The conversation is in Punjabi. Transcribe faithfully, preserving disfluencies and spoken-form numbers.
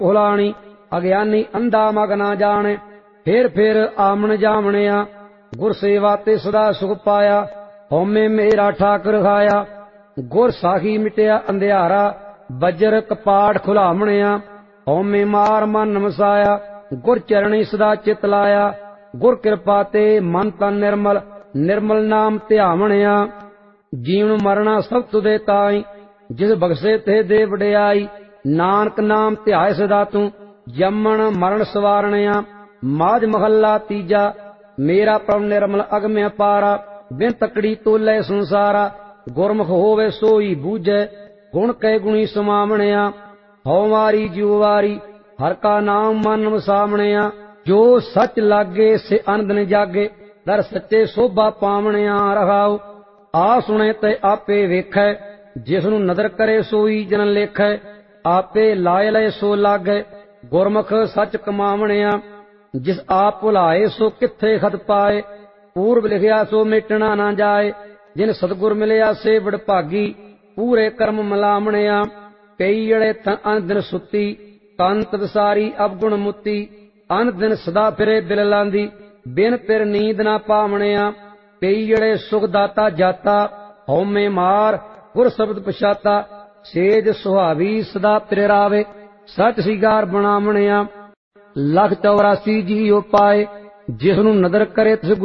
ਭੁਲਾਣੀ, ਅਗਿਆਨੀ ਅੰਧਾ ਮਗ ਨਾ ਜਾਣੇ। ਫੇਰ ਫੇਰ ਆਮਣ ਜਾਮਣਿਆ, ਗੁਰ ਸੇਵਾ ਤੇ ਸਦਾ ਸੁਖ ਪਾਇਆ। ਹਉਮੈ ਮੇਰਾ ਠਾਕੁਰ ਖਾਇਆ, ਗੁਰ ਸਾਖੀ ਮਿਟਿਆ ਅੰਧਿਆਰਾ। ਬੱਜਰ ਕਪਾਟ ਖੁਲਾਮਣਿਆ, ਹਉਮੈ ਮਾਰ ਮਨ ਵਸਾਇਆ। ਗੁਰ ਚਰਣੀ ਸਦਾ ਚਿਤ ਲਾਇਆ, ਗੁਰ ਕਿਰਪਾ ਤੇ ਮਨ ਤਨ ਨਿਰਮਲ। ਨਿਰਮਲ ਨਾਮ ਧਿਆਵਣਿਆ, ਜੀਵਨ ਮਰਣਾ ਸਭ ਤੁਦੇ ਤਾਈ। ਜਿਸ ਬਖਸ਼ੇ ਤੇ ਦੇ ਵਡਿਆਈ, ਨਾਨਕ ਨਾਮ ਧਿਆਏ ਸਦਾ ਤੂੰ। ਜੰਮਣ ਮਰਨ ਸਵਾਰਣਿਆ, ਮਾਝ ਮਹੱਲਾ ਤੀਜਾ। ਮੇਰਾ ਪ੍ਰਭ ਨਿਰਮਲ ਅਗਮਿ ਅਪਾਰਾ, ਬਿਨ ਤਕੜੀ ਤੋਲੇ ਸੰਸਾਰਾ। ਗੁਰਮੁਖ ਹੋਵੇ ਸੋਈ ਬੂਝੈ, ਗੁਣ ਕੈ ਗੁਣੀ ਸਮਾਵਣਿਆ। ਹਉ ਵਾਰੀ ਜਿਉ ਵਾਰੀ, ਹਰ ਕਾ ਨਾਮ ਮਨ ਵਸਾਵਣਿਆ। ਜੋ ਸੱਚ ਲਾਗੇ ਸੇ ਅਨੰਦਨ ਜਾਗੇ, ਦਰ ਸੱਚੇ ਸੋਭਾ ਪਾਵਣਿਆ। ਰਹਾਉ ਆ ਸੁਣੇ ਤੇ ਆਪੇ ਵੇਖੈ, ਜਿਸ ਨੂੰ ਨਦਰ ਕਰੇ ਸੋਈ ਜਨ ਲੇਖੈ। ਆਪੇ ਲਾਇ ਲਏ ਸੋ ਲਾਗੈ, ਗੁਰਮੁਖ ਸੱਚ ਕਮਾਵਣਿਆ। ਜਿਸ ਆਪ ਭੁਲਾਏ ਸੋ ਕਿੱਥੇ ਖਤ ਪਾਏ, ਪੂਰਬ ਲਿਖਿਆ ਸੋ ਮਿਟਣਾ ਨਾ ਜਾਏ। ਜਿਨ ਸਤਿਗੁਰ ਮਿਲਿਆ ਸੇ ਵਡਭਾਗੀ, ਪੂਰੇ ਕਰਮ ਮਲਾਵਣਿਆ। ਕਈ ਜੜੇ ਅਨ ਦਿਨ ਸੁੱਤੀ, ਕੰਤ ਵਿਸਾਰੀ ਅਵਗੁਣ ਮੁੱਤੀ। ਅਨ ਦਿਨ ਸਦਾ ਫਿਰੇ ਬਿਲ ਲਾਂਦੀ, ਬਿਨ ਪਿਰ ਨੀਂਦ ਨਾ ਪਾਵਣਿਆ। ਕਈ ਜੜੇ ਸੁਖ ਦਾਤਾ ਜਾਤਾ, ਹਉਮੈ ਮਾਰ ਗੁਰ ਸ਼ਬਦ ਪਛਾਤਾ। ਸੇਜ ਸੁਹਾਵੀ ਸਦਾ ਤੇਰੇ ਰਾਵੇ, ਸੱਚ ਸਿਗਾਰ ਬਣਾਵਣਿਆ। ਲੱਖ ਚੌਰਾਸੀ ਜੀਉ ਪਾਏ, ਜਿਸ ਨੂੰ ਨਦਰ ਕਰੇ ਤਿਸ